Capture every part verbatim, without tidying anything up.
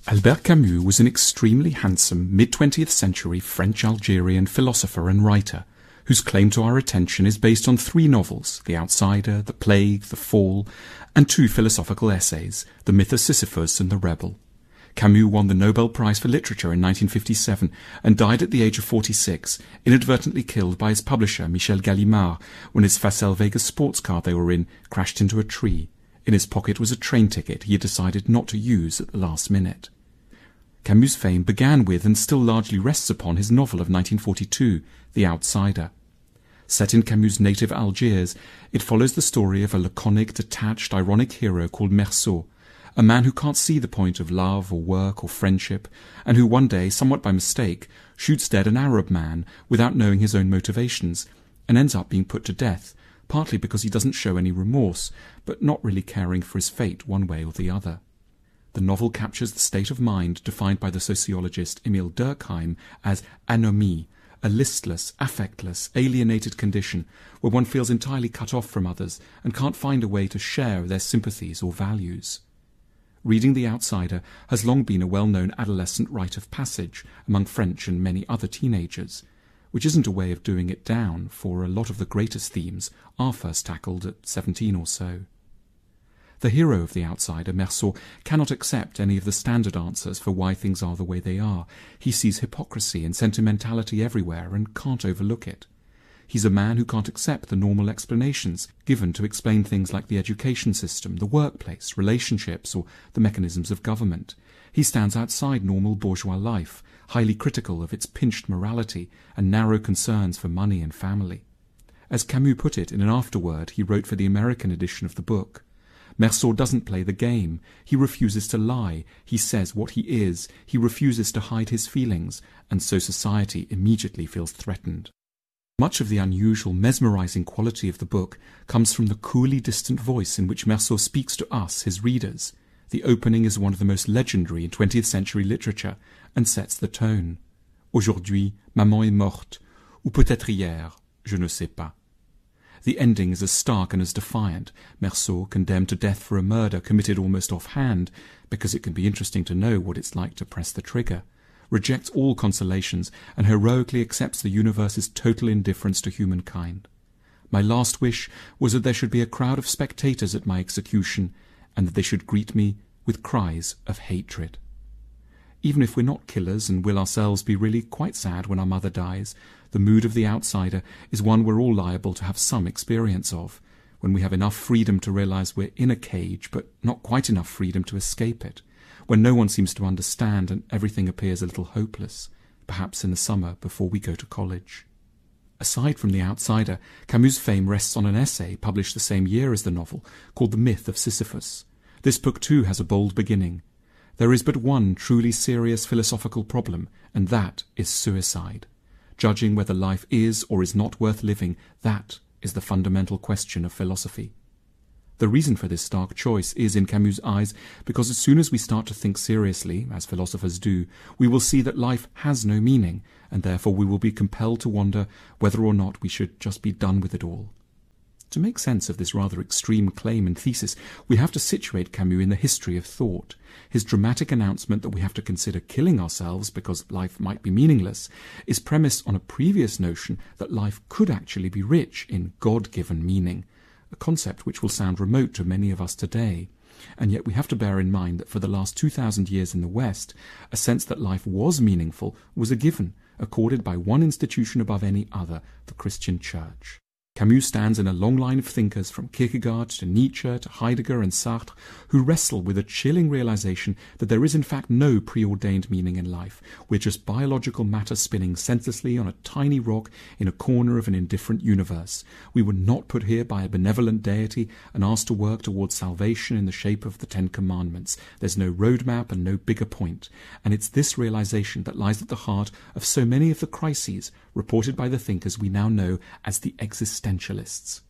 Albert Camus was an extremely handsome mid-twentieth century French-Algerian philosopher and writer, whose claim to our attention is based on three novels, The Outsider, The Plague, The Fall, and two philosophical essays, The Myth of Sisyphus and The Rebel. Camus won the Nobel Prize for Literature in nineteen fifty-seven and died at the age of forty-six, inadvertently killed by his publisher Michel Gallimard when his Facel Vega sports car they were in crashed into a tree. In his pocket was a train ticket he had decided not to use at the last minute. Camus' fame began with and still largely rests upon his novel of nineteen forty-two, The Outsider. Set in Camus' native Algiers, it follows the story of a laconic, detached, ironic hero called Meursault, a man who can't see the point of love or work or friendship, and who one day, somewhat by mistake, shoots dead an Arab man without knowing his own motivations, and ends up being put to death, partly because he doesn't show any remorse, but not really caring for his fate one way or the other. The novel captures the state of mind defined by the sociologist Emile Durkheim as anomie, a listless, affectless, alienated condition where one feels entirely cut off from others and can't find a way to share their sympathies or values. Reading The Outsider has long been a well-known adolescent rite of passage among French and many other teenagers, which isn't a way of doing it down, for a lot of the greatest themes are first tackled at seventeen or so. The hero of The Outsider, Meursault, cannot accept any of the standard answers for why things are the way they are. He sees hypocrisy and sentimentality everywhere and can't overlook it. He's a man who can't accept the normal explanations given to explain things like the education system, the workplace, relationships, or the mechanisms of government. He stands outside normal bourgeois life, highly critical of its pinched morality and narrow concerns for money and family. As Camus put it in an afterword he wrote for the American edition of the book, Meursault doesn't play the game. He refuses to lie. He says what he is. He refuses to hide his feelings, and so society immediately feels threatened. Much of the unusual, mesmerizing quality of the book comes from the coolly distant voice in which Meursault speaks to us, his readers. The opening is one of the most legendary in twentieth century literature and sets the tone. Aujourd'hui, maman est morte, ou peut-être hier, je ne sais pas. The ending is as stark and as defiant. Meursault, condemned to death for a murder committed almost offhand, because it can be interesting to know what it's like to press the trigger, rejects all consolations and heroically accepts the universe's total indifference to humankind. My last wish was that there should be a crowd of spectators at my execution, and that they should greet me with cries of hatred. Even if we're not killers and will ourselves be really quite sad when our mother dies, the mood of The Outsider is one we're all liable to have some experience of, when we have enough freedom to realize we're in a cage, but not quite enough freedom to escape it, when no one seems to understand and everything appears a little hopeless, perhaps in the summer before we go to college. Aside from The Outsider, Camus' fame rests on an essay published the same year as the novel, called The Myth of Sisyphus. This book too has a bold beginning. There is but one truly serious philosophical problem, and that is suicide. Judging whether life is or is not worth living, that is the fundamental question of philosophy. The reason for this stark choice is, in Camus' eyes, because as soon as we start to think seriously, as philosophers do, we will see that life has no meaning, and therefore we will be compelled to wonder whether or not we should just be done with it all. To make sense of this rather extreme claim and thesis, we have to situate Camus in the history of thought. His dramatic announcement that we have to consider killing ourselves because life might be meaningless is premised on a previous notion that life could actually be rich in God-given meaning, a concept which will sound remote to many of us today. And yet we have to bear in mind that for the last two thousand years in the West, a sense that life was meaningful was a given, accorded by one institution above any other, the Christian Church. Camus stands in a long line of thinkers from Kierkegaard to Nietzsche to Heidegger and Sartre who wrestle with a chilling realization that there is in fact no preordained meaning in life. We're just biological matter spinning senselessly on a tiny rock in a corner of an indifferent universe. We were not put here by a benevolent deity and asked to work towards salvation in the shape of the Ten Commandments. There's no roadmap and no bigger point. And it's this realization that lies at the heart of so many of the crises reported by the thinkers we now know as the existentialists.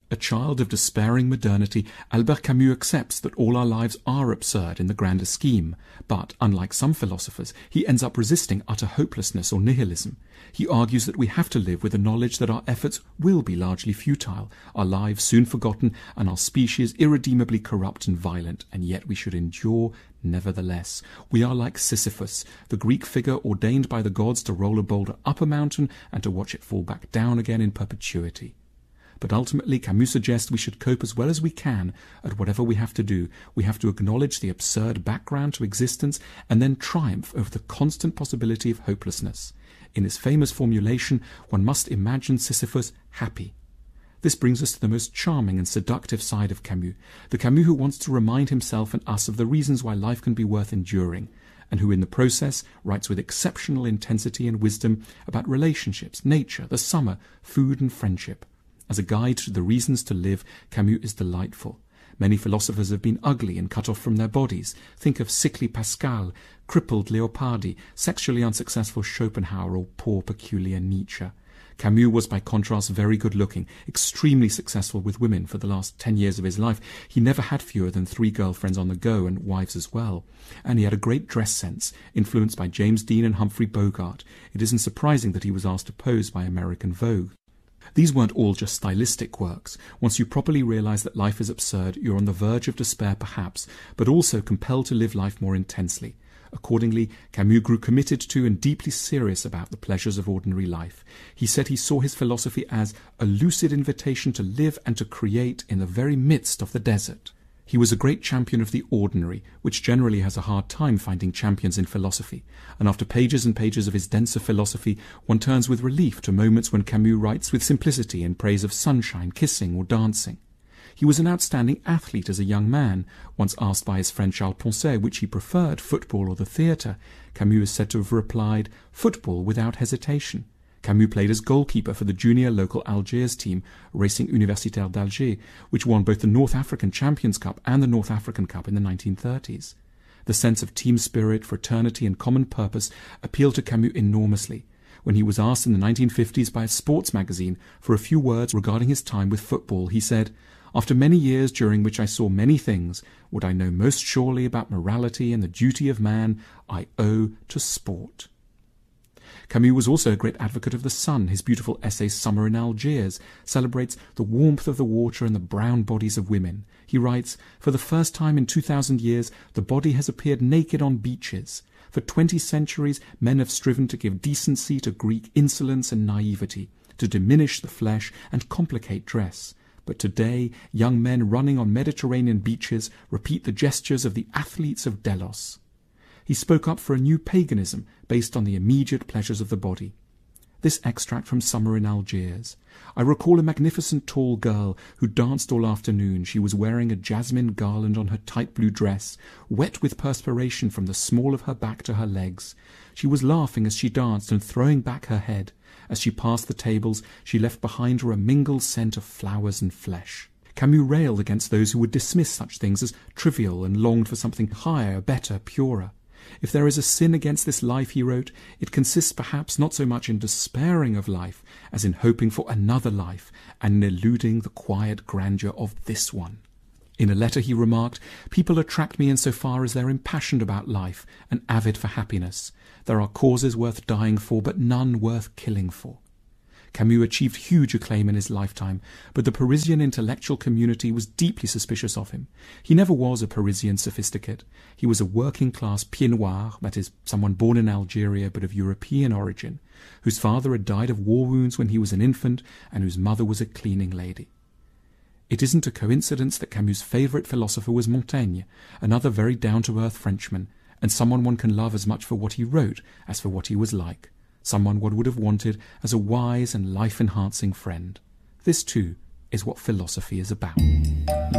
A child of despairing modernity, Albert Camus accepts that all our lives are absurd in the grander scheme, but, unlike some philosophers, he ends up resisting utter hopelessness or nihilism. He argues that we have to live with the knowledge that our efforts will be largely futile, our lives soon forgotten, and our species irredeemably corrupt and violent, and yet we should endure nevertheless. We are like Sisyphus, the Greek figure ordained by the gods to roll a boulder up a mountain and to watch it fall back down again in perpetuity. But ultimately, Camus suggests we should cope as well as we can at whatever we have to do. We have to acknowledge the absurd background to existence and then triumph over the constant possibility of hopelessness. In his famous formulation, one must imagine Sisyphus happy. This brings us to the most charming and seductive side of Camus, the Camus who wants to remind himself and us of the reasons why life can be worth enduring, and who in the process writes with exceptional intensity and wisdom about relationships, nature, the summer, food and friendship. As a guide to the reasons to live, Camus is delightful. Many philosophers have been ugly and cut off from their bodies. Think of sickly Pascal, crippled Leopardi, sexually unsuccessful Schopenhauer, or poor peculiar Nietzsche. Camus was by contrast very good-looking, extremely successful with women for the last ten years of his life. He never had fewer than three girlfriends on the go, and wives as well. And he had a great dress sense, influenced by James Dean and Humphrey Bogart. It isn't surprising that he was asked to pose by American Vogue. These weren't all just stylistic works. Once you properly realize that life is absurd, you're on the verge of despair perhaps, but also compelled to live life more intensely. Accordingly, Camus grew committed to and deeply serious about the pleasures of ordinary life. He said he saw his philosophy as a lucid invitation to live and to create in the very midst of the desert. He was a great champion of the ordinary, which generally has a hard time finding champions in philosophy, and after pages and pages of his denser philosophy, one turns with relief to moments when Camus writes with simplicity in praise of sunshine, kissing, or dancing. He was an outstanding athlete as a young man. Once asked by his friend Charles Poncet which he preferred, football or the theatre, Camus is said to have replied, "Football without hesitation." Camus played as goalkeeper for the junior local Algiers team, Racing Universitaire d'Alger, which won both the North African Champions Cup and the North African Cup in the nineteen thirties. The sense of team spirit, fraternity and common purpose appealed to Camus enormously. When he was asked in the nineteen fifties by a sports magazine for a few words regarding his time with football, he said, "After many years during which I saw many things, what I know most surely about morality and the duty of man, I owe to sport." Camus was also a great advocate of the sun. His beautiful essay Summer in Algiers celebrates the warmth of the water and the brown bodies of women. He writes, "For the first time in two thousand years, the body has appeared naked on beaches. For twenty centuries, men have striven to give decency to Greek insolence and naivety, to diminish the flesh and complicate dress. But today, young men running on Mediterranean beaches repeat the gestures of the athletes of Delos." He spoke up for a new paganism based on the immediate pleasures of the body. This extract from Summer in Algiers. "I recall a magnificent tall girl who danced all afternoon. She was wearing a jasmine garland on her tight blue dress, wet with perspiration from the small of her back to her legs. She was laughing as she danced and throwing back her head. As she passed the tables, she left behind her a mingled scent of flowers and flesh." Camus railed against those who would dismiss such things as trivial and longed for something higher, better, purer. If there is a sin against this life, he wrote, it consists perhaps not so much in despairing of life as in hoping for another life and in eluding the quiet grandeur of this one. In a letter he remarked, "People attract me in so far as they're impassioned about life and avid for happiness. There are causes worth dying for, but none worth killing for." Camus achieved huge acclaim in his lifetime, but the Parisian intellectual community was deeply suspicious of him. He never was a Parisian sophisticate. He was a working-class pied noir, that is, someone born in Algeria but of European origin, whose father had died of war wounds when he was an infant and whose mother was a cleaning lady. It isn't a coincidence that Camus' favourite philosopher was Montaigne, another very down-to-earth Frenchman, and someone one can love as much for what he wrote as for what he was like. Someone one would have wanted as a wise and life-enhancing friend. This, too, is what philosophy is about.